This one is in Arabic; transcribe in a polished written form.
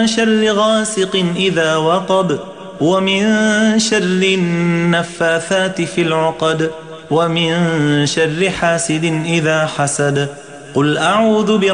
شر غاسق إذا وقب ومن شر النفاثات في العقد ومن شر حاسد إذا حسد قل أعوذ